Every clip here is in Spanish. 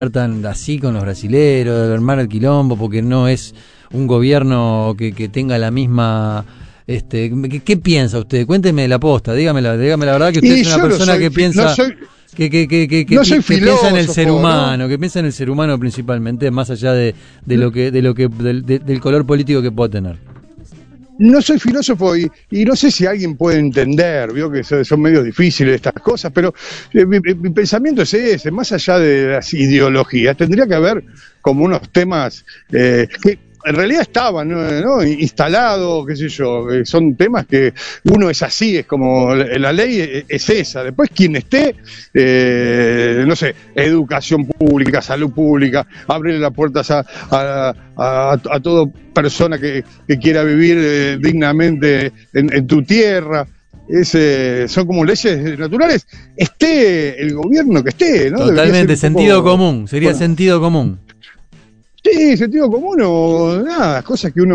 tan así con los brasileros, de armar el quilombo, porque no es un gobierno que tenga la misma... ¿Qué piensa usted? Cuénteme la posta, dígame la verdad, que usted es una persona que piensa... Que piensa en el ser humano, ¿no? Que piensa en el ser humano principalmente, más allá del color político que pueda tener. No soy filósofo y no sé si alguien puede entender, vio que son medio difíciles estas cosas, pero mi pensamiento es ese, más allá de las ideologías, tendría que haber como unos temas que en realidad estaban, ¿no? Instalados, qué sé yo, son temas que uno es así, es como la ley es esa. Después quien esté, no sé, educación pública, salud pública, abrirle las puertas a toda persona que quiera vivir dignamente en tu tierra. Son como leyes naturales, esté el gobierno que esté, ¿no? Totalmente, sentido común, sería sentido común. Sí, sentido común o nada, cosas que uno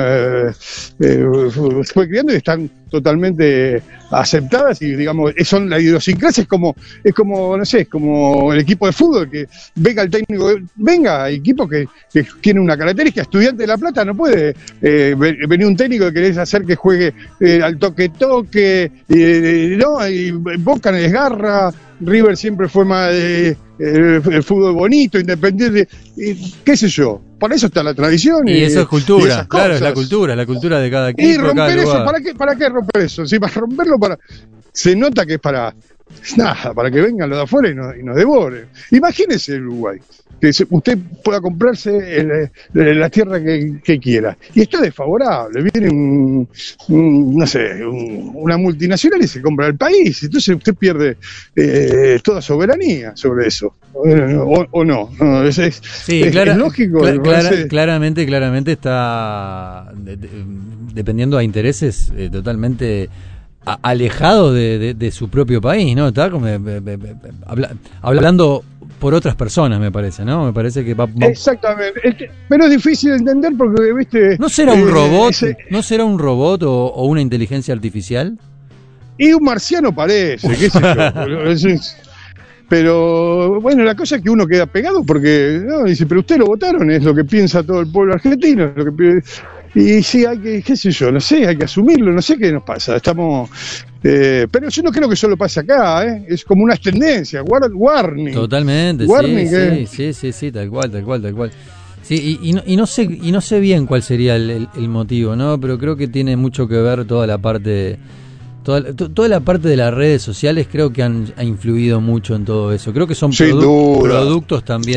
fue criando y están totalmente aceptadas y digamos, son la idiosincrasia, es como, no sé, es como el equipo de fútbol, que venga el técnico, venga, equipo que tiene una característica. Estudiante de La Plata no puede venir un técnico que querés hacer que juegue al toque, no, y Boca no desgarra, River siempre fue más el fútbol bonito, independiente, qué sé yo. Para eso está la tradición. Y eso es cultura, claro, es la cultura de cada equipo. Y romper eso, ¿para qué romper eso? Sí, para romperlo, se nota que es para que vengan los de afuera y nos devoren. Imagínese el Uruguay, que usted pueda comprarse la tierra que quiera. Y esto es desfavorable. Viene una multinacional y se compra el país. Entonces usted pierde toda soberanía sobre eso. ¿O no? Es lógico. Claramente está dependiendo a intereses totalmente alejado de su propio país, ¿no? Está como hablando por otras personas, me parece, ¿no? Me parece que va... Exactamente, pero es difícil de entender porque, ¿viste? ¿No será un robot? ¿No será un robot o una inteligencia artificial? Y un marciano parece, qué sé yo. Pero bueno, la cosa es que uno queda pegado porque dice, pero usted lo votaron, es lo que piensa todo el pueblo argentino, es lo que y sí, hay que, qué sé yo, no sé, hay que asumirlo, no sé qué nos pasa, estamos... pero yo no creo que solo pase acá, es como una tendencia, warning. Totalmente, warning, sí, tal cual. Sí, y no sé bien cuál sería el motivo, ¿no? Pero creo que tiene mucho que ver toda la parte de las redes sociales, creo que ha influido mucho en todo eso. Creo que son productos también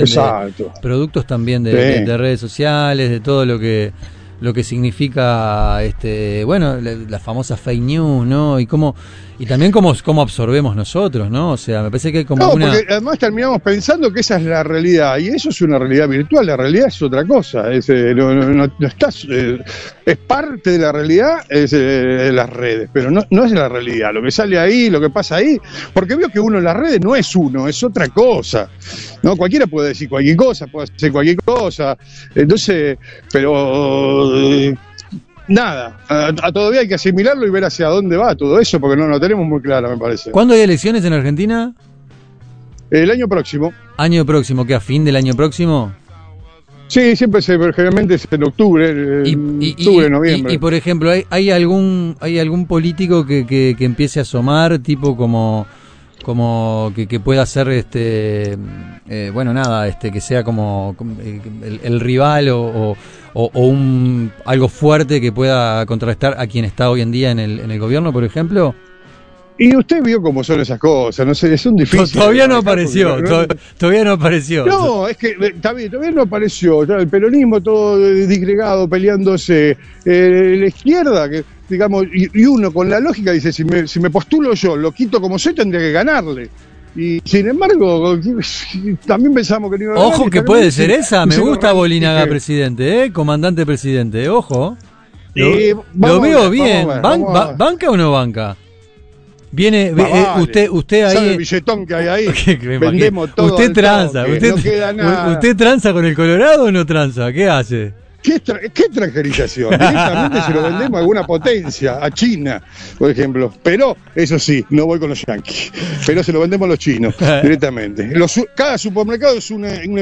de redes sociales, de todo lo que significa la famosa fake news, ¿no? Y también cómo absorbemos nosotros, ¿no? O sea, me parece que hay como porque además terminamos pensando que esa es la realidad, y eso es una realidad virtual. La realidad es otra cosa, no estás, es parte de la realidad, es las redes, pero no es la realidad, lo que sale ahí, lo que pasa ahí, porque veo que uno en las redes no es uno, es otra cosa, ¿no? Cualquiera puede decir cualquier cosa, puede hacer cualquier cosa, entonces, pero... nada, todavía hay que asimilarlo y ver hacia dónde va todo eso, porque no lo tenemos muy claro, me parece. ¿Cuándo hay elecciones en Argentina? El año próximo. ¿Año próximo? ¿Qué, a fin del año próximo? Sí, generalmente es en octubre, noviembre. Y por ejemplo, ¿hay algún político que empiece a asomar, tipo como que pueda ser que sea como el rival o algo fuerte que pueda contrarrestar a quien está hoy en día en el gobierno, por ejemplo? Y usted vio cómo son esas cosas, no sé, son difíciles. Todavía no apareció, todavía no apareció. No, es que está bien, todavía no apareció. El peronismo todo disgregado, peleándose. La izquierda, que digamos, y uno con la lógica dice, si me postulo yo, lo quito como soy, tendría que ganarle. Y sin embargo, también pensamos que no iba a ganar. Ojo que puede ser esa, me gusta Bolinaga presidente, comandante presidente, ojo. Lo veo bien, ¿banca o no banca? Viene, usted ahí. ¿Sabe el billetón que hay ahí? Vendemos todo. Usted tranza, no queda nada. ¿Usted tranza con el Colorado o no tranza? ¿Qué hace? ¿Qué extranjerización? Directamente se lo vendemos a alguna potencia, a China, por ejemplo. Pero, eso sí, no voy con los yanquis. Pero se lo vendemos a los chinos, directamente. Cada supermercado es una